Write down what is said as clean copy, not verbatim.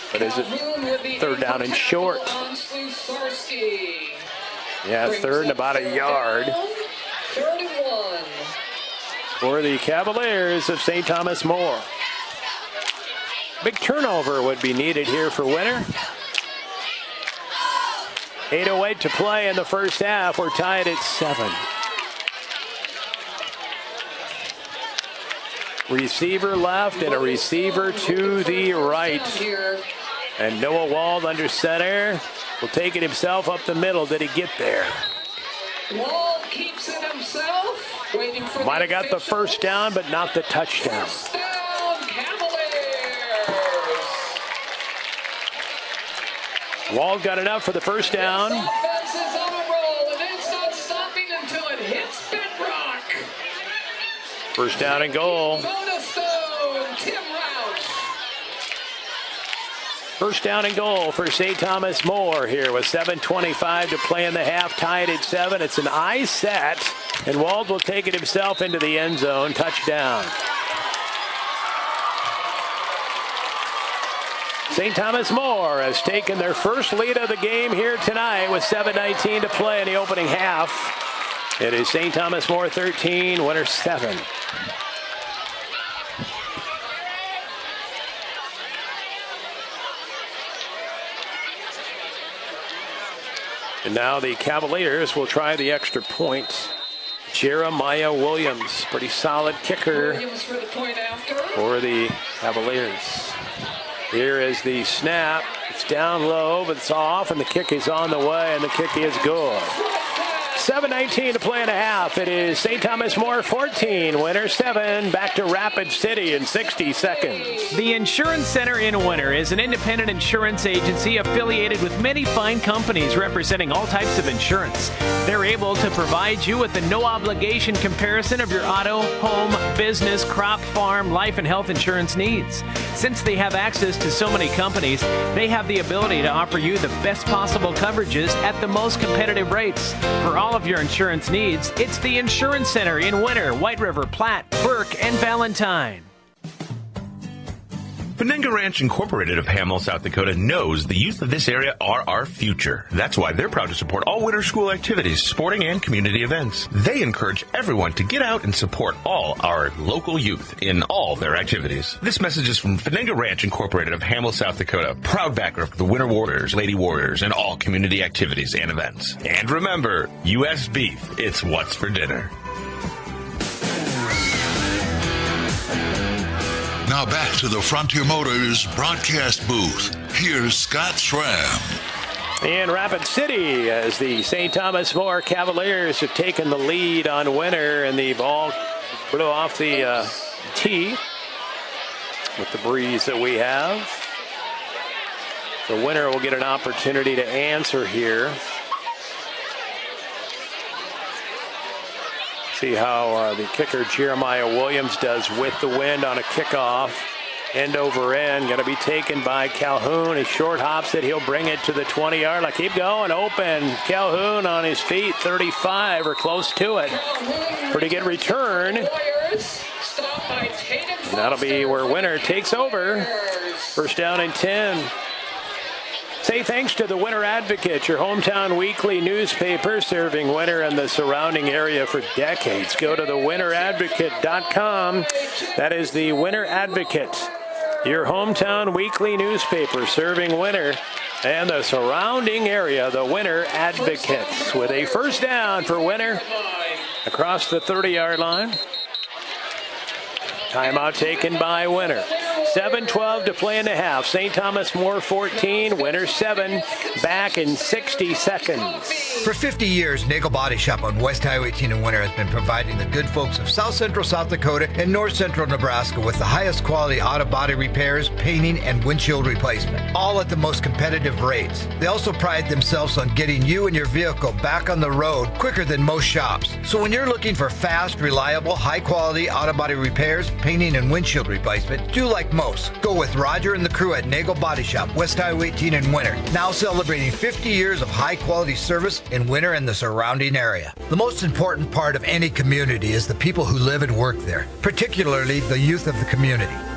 But is it third down and short? Yeah, third and about a yard. For the Cavaliers of St. Thomas More. Big turnover would be needed here for Winter. 8:08 to play in the first half. We're tied at 7. Receiver left and a receiver to the right. And Noah Wald under center will take it himself up the middle. Did he get there? Wald keeps it himself. Waiting for Might have got the first down, but not the touchdown. First down, Cavaliers. Wald got enough for the first down. This offense is on a roll, and it's not stopping until it hits bedrock. First down and goal. Mona Stone, Tim Roush. First down and goal for St. Thomas More here with 7:25 to play in the half, tied at 7. It's an eye set, and Wald will take it himself into the end zone. Touchdown. St. Thomas More has taken their first lead of the game here tonight with 7:19 to play in the opening half. It is St. Thomas More 13, Winter 7. And now the Cavaliers will try the extra point. Jeremiah Williams, pretty solid kicker Williams for the point after. for the Cavaliers. Here is the snap. It's down low, but it's off, and the kick is on the way, and the kick is good. 7:19 to play and a half. It is St. Thomas More 14, Winter 7. Back to Rapid City in 60 seconds. The Insurance Center in Winter is an independent insurance agency affiliated with many fine companies representing all types of insurance. They're able to provide you with a no-obligation comparison of your auto, home, business, crop, farm, life, and health insurance needs. Since they have access to so many companies, they have the ability to offer you the best possible coverages at the most competitive rates. For all of your insurance needs, it's the Insurance Center in Winter, White River, Platte, Burke, and Valentine. Penenga Ranch Incorporated of Hamill, South Dakota knows the youth of this area are our future. That's why they're proud to support all winter school activities, sporting, and community events. They encourage everyone to get out and support all our local youth in all their activities. This message is from Penenga Ranch Incorporated of Hamill, South Dakota, proud backer of the Winter Warriors, Lady Warriors, and all community activities and events. And remember, U.S. beef, it's what's for dinner. Now back to the Frontier Motors broadcast booth. Here's Scott Schramm. In Rapid City, as the St. Thomas More Cavaliers have taken the lead on Winter, and the ball blew off the tee with the breeze that we have. So Winter will get an opportunity to answer here. See how the kicker Jeremiah Williams does with the wind on a kickoff. End over end, going to be taken by Calhoun. He short hops it. He'll bring it to the 20-yard line. Keep going, open. Calhoun on his feet, 35 or close to it. Pretty good return. And that'll be where Winter takes over. First down and 10. Say thanks to the Winter Advocate, your hometown weekly newspaper serving Winter and the surrounding area for decades. Go to thewinteradvocate.com. That is the Winter Advocate, your hometown weekly newspaper serving Winter and the surrounding area. The Winter Advocate with a first down for Winter across the 30-yard line. Timeout taken by Winter. 7:12 to play in the half. St. Thomas More 14, Winter 7, back in 60 seconds. For 50 years, Nagel Body Shop on West Highway 18 in Winter has been providing the good folks of South Central South Dakota and North Central Nebraska with the highest quality auto body repairs, painting, and windshield replacement, all at the most competitive rates. They also pride themselves on getting you and your vehicle back on the road quicker than most shops. So when you're looking for fast, reliable, high-quality auto body repairs, painting, and windshield replacement, do like most. Go with Roger and the crew at Nagel Body Shop, West Highway 18 in Winter, now celebrating 50 years of high-quality service in Winter and the surrounding area. The most important part of any community is the people who live and work there, particularly the youth of the community.